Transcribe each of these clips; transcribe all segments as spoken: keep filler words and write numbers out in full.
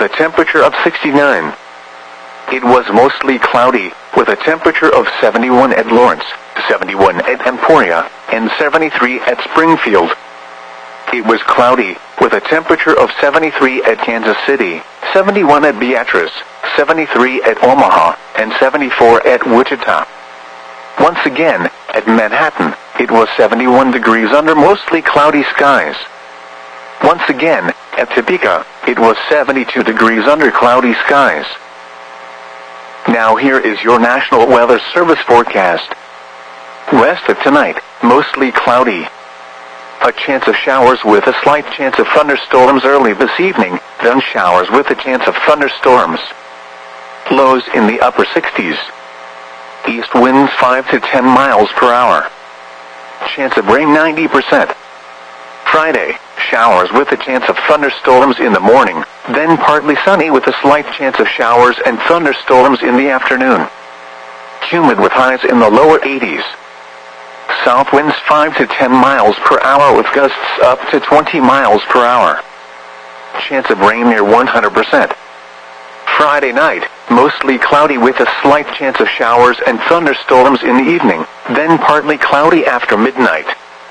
with a temperature of sixty-nine. It was mostly cloudy, with a temperature of seventy-one at Lawrence, seventy-one at Emporia, and seventy-three at Springfield. It was cloudy, with a temperature of seventy-three at Kansas City, seventy-one at Beatrice, seventy-three at Omaha, and seventy-four at Wichita. Once again, at Manhattan, it was seventy-one degrees under mostly cloudy skies. Once again, at Topeka, it was seventy-two degrees under cloudy skies. Now here is your National Weather Service forecast. West of tonight, mostly cloudy. A chance of showers with a slight chance of thunderstorms early this evening, then showers with a chance of thunderstorms. Lows in the upper sixties. East winds five to ten miles per hour. Chance of rain ninety percent. Friday, showers with a chance of thunderstorms in the morning, then partly sunny with a slight chance of showers and thunderstorms in the afternoon. Humid with highs in the lower eighties. South winds five to ten miles per hour with gusts up to twenty miles per hour. Chance of rain near one hundred percent. Friday night, mostly cloudy with a slight chance of showers and thunderstorms in the evening, then partly cloudy after midnight.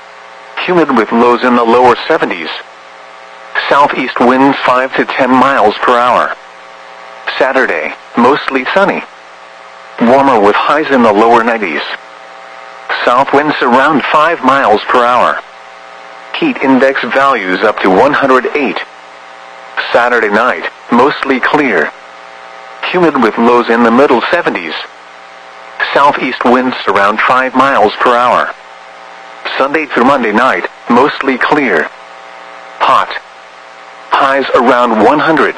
Humid with lows in the lower seventies. Southeast winds five to ten miles per hour. Saturday, mostly sunny. Warmer with highs in the lower nineties. South winds around five miles per hour. Heat index values up to one hundred eight. Saturday night, mostly clear. Humid with lows in the middle seventies. Southeast winds around five miles per hour. Sunday through Monday night, mostly clear. Hot. Highs around one hundred.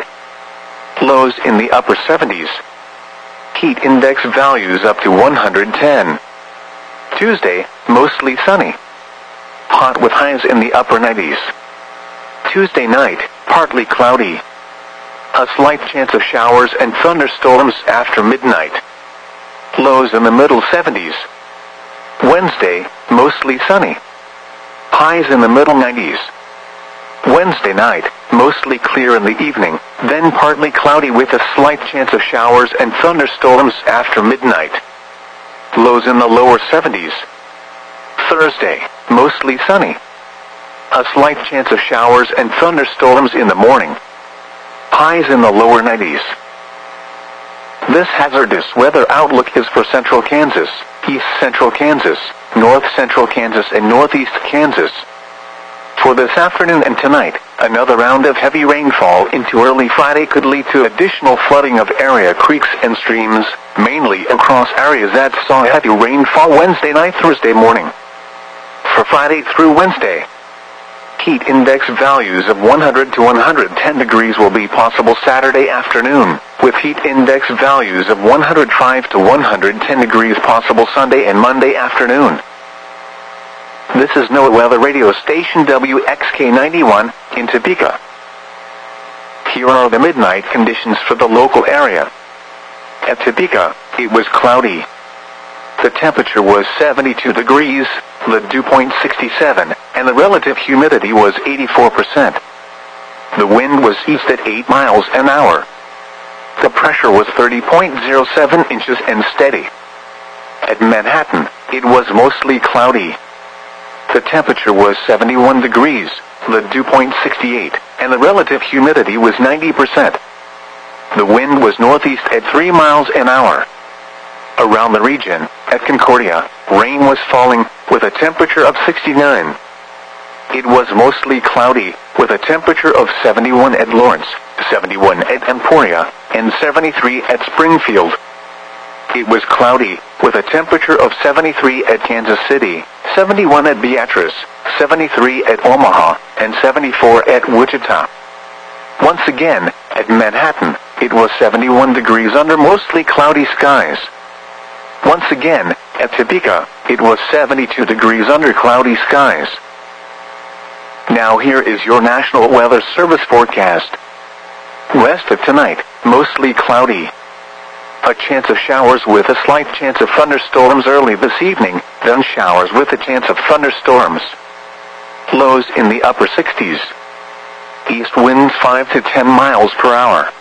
Lows in the upper seventies. Heat index values up to one hundred ten. Tuesday, mostly sunny. Hot with highs in the upper nineties. Tuesday night, partly cloudy. A slight chance of showers and thunderstorms after midnight. Lows in the middle seventies. Wednesday, mostly sunny. Highs in the middle nineties. Wednesday night, mostly clear in the evening, then partly cloudy with a slight chance of showers and thunderstorms after midnight. Lows in the lower seventies. Thursday, mostly sunny. A slight chance of showers and thunderstorms in the morning. Highs in the lower nineties. This hazardous weather outlook is for central Kansas, east central Kansas, north central Kansas, and northeast Kansas. For this afternoon and tonight, another round of heavy rainfall into early Friday could lead to additional flooding of area creeks and streams, mainly across areas that saw heavy rainfall Wednesday night, Thursday morning. For Friday through Wednesday, heat index values of one hundred to one hundred ten degrees will be possible Saturday afternoon, with heat index values of one hundred five to one hundred ten degrees possible Sunday and Monday afternoon. This is NOAA Weather Radio Station W X K ninety-one in Topeka. Here are the midnight conditions for the local area. At Topeka, it was cloudy. The temperature was seventy-two degrees, the dew point sixty-seven, and the relative humidity was eighty-four percent. The wind was east at eight miles an hour. The pressure was thirty point zero seven inches and steady. At Manhattan, it was mostly cloudy. The temperature was seventy-one degrees, the dew point sixty-eight, and the relative humidity was ninety percent. The wind was northeast at three miles an hour. Around the region, at Concordia, rain was falling, with a temperature of sixty-nine. It was mostly cloudy, with a temperature of seventy-one at Lawrence, seventy-one at Emporia, and seventy-three at Springfield. It was cloudy, with a temperature of seventy-three at Kansas City, seventy-one at Beatrice, seventy-three at Omaha, and seventy-four at Wichita. Once again, at Manhattan, it was seventy-one degrees under mostly cloudy skies. Once again, at Topeka, it was seventy-two degrees under cloudy skies. Now here is your National Weather Service forecast. West of tonight, mostly cloudy. A chance of showers with a slight chance of thunderstorms early this evening, then showers with a chance of thunderstorms. Lows in the upper sixties. East winds five to ten miles per hour.